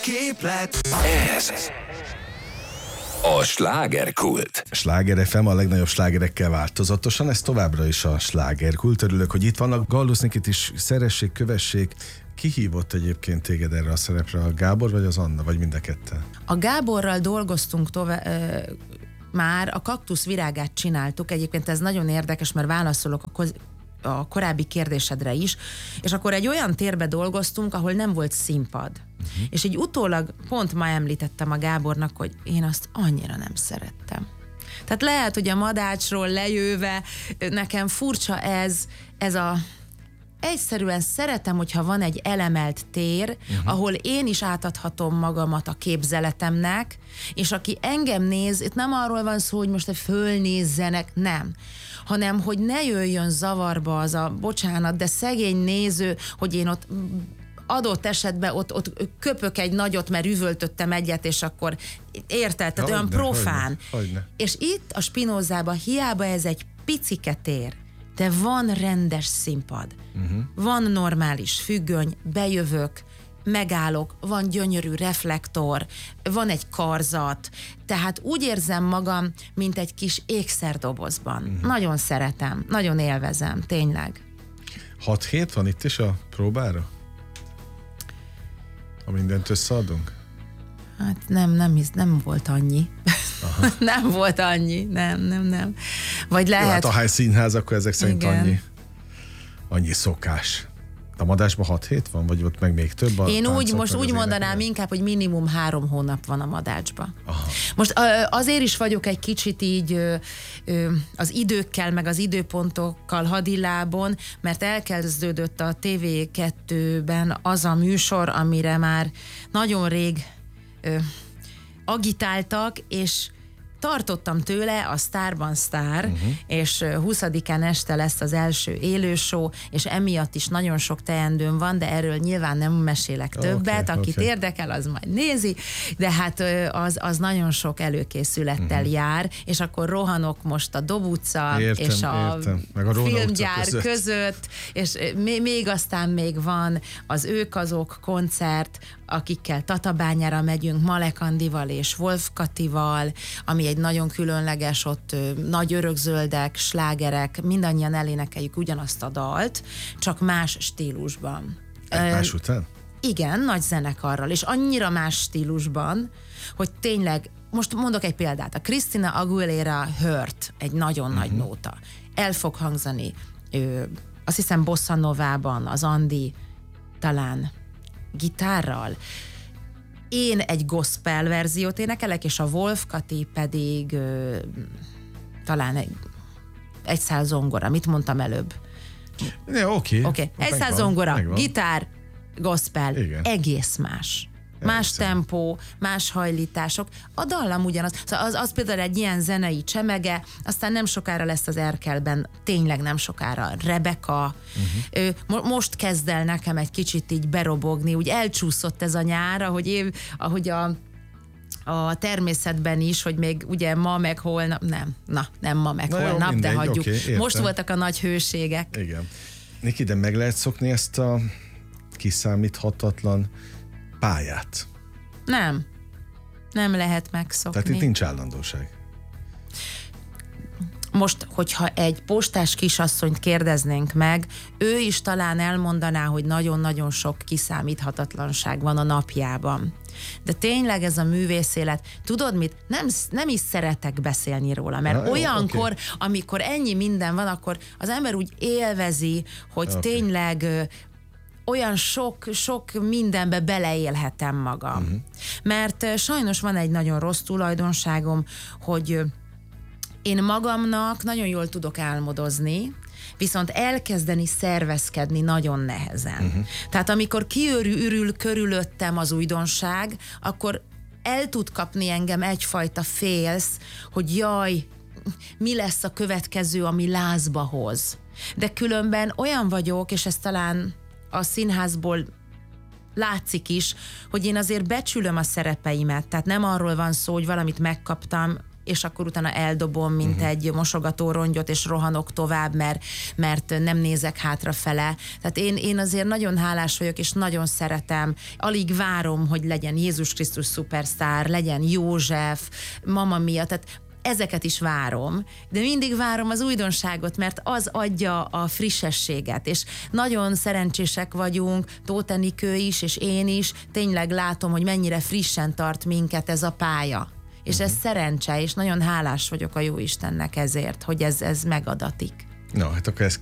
Képlet. Ez a slágerkult. Sláger FM a legnagyobb slágerekkel változatosan, ez továbbra is a slágerkult. Örülök, hogy itt vannak. Gallus Nikit is szeressék, kövessék. Ki hívott egyébként téged erre a szerepre? A Gábor vagy az Anna, vagy mind a ketten? A Gáborral dolgoztunk már, a Kaktusz virágát csináltuk. Egyébként ez nagyon érdekes, mert válaszolok a korábbi kérdésedre is, és akkor egy olyan térbe dolgoztunk, ahol nem volt színpad. És így utólag pont ma említettem a Gábornak, hogy én azt annyira nem szerettem. Tehát lehet, hogy a Madácsról lejöve nekem furcsa ez a... Egyszerűen szeretem, hogyha van egy elemelt tér, ahol én is átadhatom magamat a képzeletemnek, és aki engem néz, itt nem arról van szó, hogy most fölnézzenek, nem, hanem hogy ne jöjjön zavarba az a, bocsánat, de szegény néző, hogy én ott adott esetben ott köpök egy nagyot, mert üvöltöttem egyet, és akkor érted, tehát olyan profán. Hogyne. És itt a Spinozában hiába ez egy picike tér, de van rendes színpad, van normális függöny, bejövök, megállok, van gyönyörű reflektor, van egy karzat, tehát úgy érzem magam, mint egy kis ékszerdobozban. Nagyon szeretem, nagyon élvezem, tényleg. 6 hét van itt is a próbára? Ha mindent összeadunk? Hát nem volt annyi. Nem volt annyi, nem. Vagy lehet... Jó, hát a színház, akkor ezek szerint Igen. annyi szokás. A Madásban 6 hét van, vagy ott meg még több? Én most úgy mondanám inkább, hogy minimum 3 hónap van a Madácsban. Most azért is vagyok egy kicsit így az időkkel, meg az időpontokkal hadilábon, mert elkezdődött a TV2-ben az a műsor, amire már nagyon rég agitáltak, és tartottam tőle, a Sztárban Sztár, és 20-án este lesz az első élőshow, és emiatt is nagyon sok teendőm van, de erről nyilván nem mesélek többet, akit érdekel, az majd nézi, de hát az nagyon sok előkészülettel jár, és akkor rohanok most a Dob utca és a filmgyár között, és még aztán még van az Ők azok koncert, akikkel Tatabányára megyünk, Malek Andival és Wolf Katival, ami egy nagyon különleges, ott nagy örökzöldek, slágerek, mindannyian elénekeljük ugyanazt a dalt, csak más stílusban. Egymás után? Igen, nagy zenekarral, és annyira más stílusban, hogy tényleg, most mondok egy példát, a Christina Aguilera Hurt, egy nagyon nagy nóta. El fog hangzani, azt hiszem Bossa Novában, az Andi talán gitárral. Én egy gospel verziót énekelek, és a Wolf Kati pedig talán egy szál zongora. Mit mondtam előbb? Oké. Egy szál zongora, gitár, gospel, igen. Egész más. Más tempó, más hajlítások. A dallam ugyanaz. Szóval az például egy ilyen zenei csemege, aztán nem sokára lesz az Erkelben, tényleg nem sokára Rebeka. Most kezd el nekem egy kicsit így berobogni, úgy elcsúszott ez a nyár, ahogy a természetben is, hogy még ugye ma meg holnap, nem ma meg holnap, mindegy, de hagyjuk. Most értem. voltak a nagy hőségek. Igen. Niki, de meg lehet szokni ezt a kiszámíthatatlan pályát? Nem lehet megszokni. Tehát itt nincs állandóság. Most, hogyha egy postás kisasszonyt kérdeznénk meg, ő is talán elmondaná, hogy nagyon-nagyon sok kiszámíthatatlanság van a napjában. De tényleg ez a művészélet, tudod mit? Nem is szeretek beszélni róla, mert olyankor, amikor ennyi minden van, akkor az ember úgy élvezi, hogy tényleg olyan sok mindenbe beleélhetem magam. Mert sajnos van egy nagyon rossz tulajdonságom, hogy én magamnak nagyon jól tudok álmodozni, viszont elkezdeni szervezkedni nagyon nehezen. Tehát amikor kiürül körülöttem az újdonság, akkor el tud kapni engem egyfajta félsz, hogy jaj, mi lesz a következő, ami lázba hoz. De különben olyan vagyok, és ez talán a színházból látszik is, hogy én azért becsülöm a szerepeimet, tehát nem arról van szó, hogy valamit megkaptam, és akkor utána eldobom, mint egy mosogató rongyot, és rohanok tovább, mert nem nézek hátrafele. Tehát én azért nagyon hálás vagyok, és nagyon szeretem. Alig várom, hogy legyen Jézus Krisztus szupersztár, legyen József, Mamma Mia, tehát ezeket is várom, de mindig várom az újdonságot, mert az adja a frissességet, és nagyon szerencsések vagyunk, Tóth Enikő is, és én is, tényleg látom, hogy mennyire frissen tart minket ez a pálya. És ez szerencse, és nagyon hálás vagyok a Jóistennek ezért, hogy ez megadatik. No, hát akkor ez